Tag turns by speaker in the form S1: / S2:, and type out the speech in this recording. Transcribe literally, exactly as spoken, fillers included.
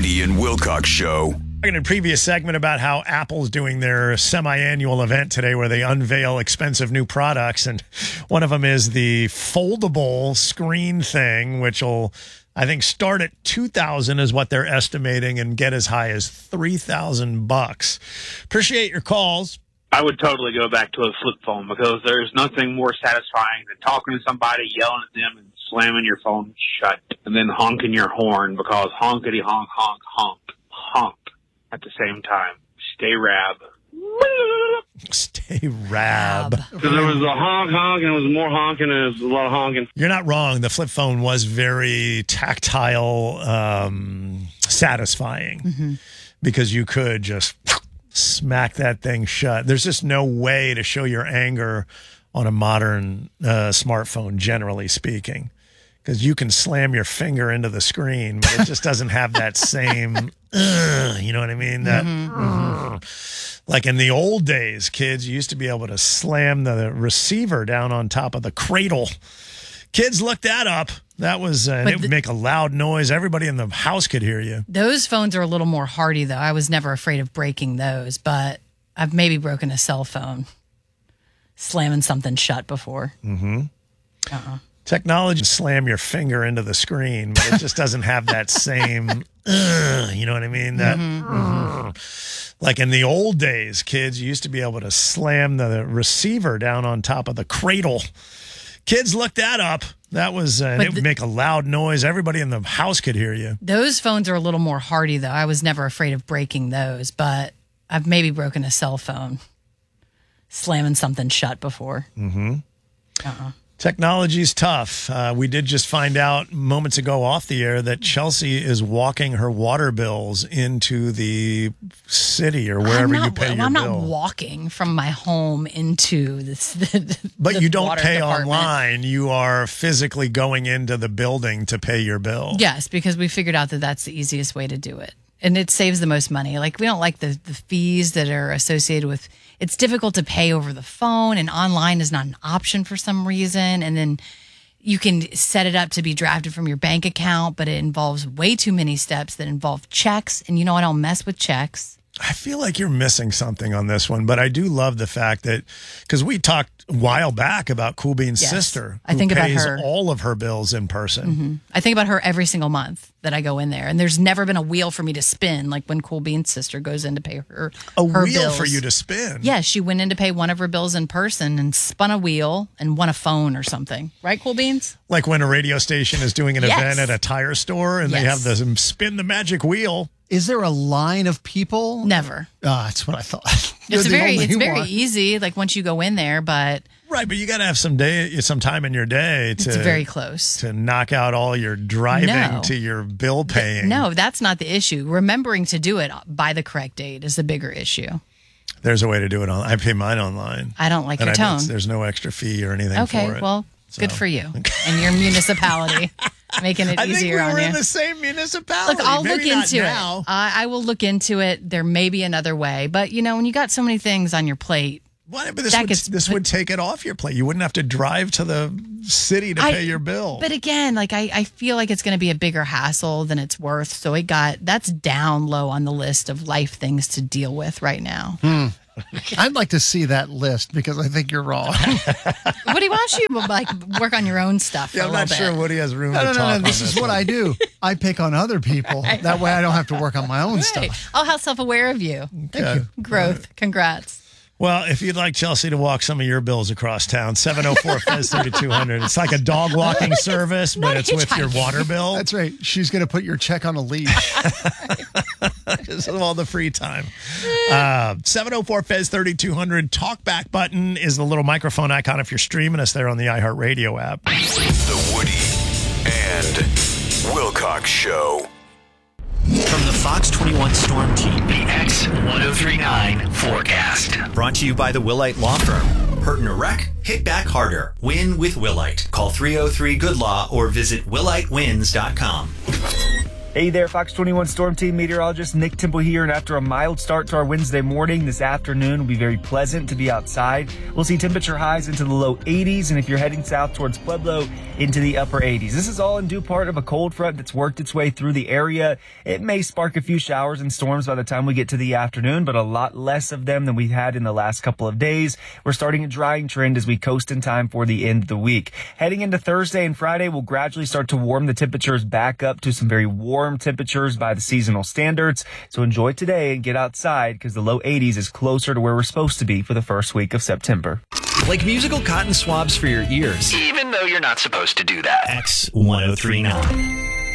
S1: Woody and Wilcox Show.
S2: In a previous segment about how Apple's doing their semi-annual event today where they unveil expensive new products, and one of them is the foldable screen thing, which will, I think, start at two thousand is what they're estimating and get as high as three thousand bucks. Appreciate your calls.
S3: I would totally go back to a flip phone because there's nothing more satisfying than talking to somebody, yelling at them, and slamming your phone shut, and then honking your horn because honkity honk honk honk honk at the same time. Stay rab.
S2: Stay rab.
S3: Because there was a honk honk and it was more honking and it was a lot of honking.
S2: You're not wrong. The flip phone was very tactile, um, satisfying mm-hmm. because you could just smack that thing shut. There's just no way to show your anger on a modern uh, smartphone, generally speaking, because you can slam your finger into the screen, but it just doesn't have that same, uh, you know what I mean? That, mm-hmm. uh, like in the old days, kids, you used to be able to slam the receiver down on top of the cradle. Kids, look that up. That was, uh, and it would make a loud noise. Everybody in the house could hear you.
S4: Those phones are a little more hardy, though. I was never afraid of breaking those, but I've maybe broken a cell phone slamming something shut before.
S2: Mm-hmm.
S4: Uh-uh.
S2: Technology, slam your finger into the screen, but it just doesn't have that same, uh, you know what I mean? That, mm-hmm. uh, like in the old days, kids, you used to be able to slam the receiver down on top of the cradle. Kids, look that up. That was, uh, and it would make a loud noise. Everybody in the house could hear you.
S4: Those phones are a little more hardy, though. I was never afraid of breaking those, but I've maybe broken a cell phone slamming something shut before.
S2: Mm-hmm.
S4: Uh-uh.
S2: Technology's tough. Uh, we did just find out moments ago off the air that Chelsea is walking her water bills into the city or wherever
S4: not,
S2: you pay your
S4: I'm
S2: bill.
S4: I'm not walking from my home into this. The,
S2: but
S4: the
S2: you don't
S4: water
S2: pay
S4: department.
S2: online. You are physically going into the building to pay your bill.
S4: Yes, because we figured out that that's the easiest way to do it. And it saves the most money. Like, we don't like the, the fees that are associated with, it's difficult to pay over the phone, and online is not an option for some reason. And then you can set it up to be drafted from your bank account, but it involves way too many steps that involve checks. And you know, I don't mess with checks.
S2: I feel like you're missing something on this one, but I do love the fact that, because we talked a while back about Cool Bean's
S4: Yes,
S2: sister,
S4: I
S2: who
S4: think about
S2: pays
S4: her.
S2: all of her bills in person.
S4: Mm-hmm. I think about her every single month that I go in there, and there's never been a wheel for me to spin like when Cool Bean's sister goes in to pay her
S2: A
S4: her
S2: wheel
S4: bills.
S2: for you to spin.
S4: Yeah, she went in to pay one of her bills in person and spun a wheel and won a phone or something. Right, Cool Beans?
S2: Like when a radio station is doing an
S4: Yes.
S2: event at a tire store and they have
S4: Yes.
S2: the spin the magic wheel.
S5: Is there a line of people?
S4: Never.
S5: Ah, that's what I thought. You're
S4: It's
S5: the
S4: very
S5: only
S4: it's very
S5: one.
S4: easy, like once you go in there, but
S2: Right, but you got to have some day, some time in your day to
S4: it's very close.
S2: to knock out all your driving
S4: No.
S2: to your bill paying.
S4: No, that's not the issue. Remembering to do it by the correct date is the bigger issue.
S2: There's a way to do it on. I pay mine online.
S4: I don't like
S2: And
S4: your
S2: I
S4: tone.
S2: bet there's no extra fee or anything
S4: Okay,
S2: for it.
S4: well,
S2: So.
S4: good for you and your municipality making it
S2: I think we
S4: easier on
S2: were
S4: you.
S2: in the same municipality.
S4: Look, I'll
S2: Maybe
S4: look
S2: not
S4: into
S2: now.
S4: it. I, I will look into it. There may be another way, but you know, when you got so many things on your plate,
S2: Why, but this
S4: that
S2: would
S4: gets
S2: this
S4: put-
S2: would take it off your plate. You wouldn't have to drive to the city to
S4: I-
S2: pay your bill.
S4: But again, like I, I feel like it's going to be a bigger hassle than it's worth. So it got that's down low on the list of life things to deal with right now.
S5: Hmm. I'd like to see that list because I think you're wrong.
S4: Woody, why don't you like work on your own stuff for
S2: yeah,
S4: a
S2: I'm
S4: little
S2: not
S4: bit?
S2: sure Woody has room
S5: No,
S2: to
S5: no,
S2: talk
S5: no, no.
S2: on
S5: This is what
S2: one.
S5: I do. I pick on other people. That way I don't have to work on my own
S4: Right.
S5: stuff.
S4: Oh, how self-aware of you.
S2: Okay.
S4: Growth. Congrats.
S2: Well, if you'd like Chelsea to walk some of your bills across town, seven oh four, Fez thirty-two hundred. It's like a dog walking service, but
S4: Not
S2: it's with your
S4: hitchhiking.
S2: water bill.
S5: That's right. She's going to put your check on a leash.
S2: This is all the free time. Uh, seven oh four, Fez thirty-two hundred. Talkback button is the little microphone icon if you're streaming us there on the iHeartRadio app.
S1: The Woody and Wilcox Show.
S6: From the Fox twenty-one Storm Team, the X ten thirty-nine forecast. Brought to you by the Willite Law Firm. Hurt in a wreck? Hit back harder. Win with Willite. Call three oh three good law or visit willite wins dot com.
S7: Hey there, Fox twenty-one Storm Team meteorologist Nick Temple here, and after a mild start to our Wednesday morning, this afternoon will be very pleasant to be outside. We'll see temperature highs into the low eighties, and if you're heading south towards Pueblo, into the upper eighties. This is all in due part of a cold front that's worked its way through the area. It may spark a few showers and storms by the time we get to the afternoon, but a lot less of them than we've had in the last couple of days. We're starting a drying trend as we coast in time for the end of the week. Heading into Thursday and Friday, we'll gradually start to warm the temperatures back up to some very warm temperatures by the seasonal standards. So enjoy today and get outside because the low eighties is closer to where we're supposed to be for the first week of September.
S6: Like musical cotton swabs for your ears, even though you're not supposed to do that. X ten thirty-nine.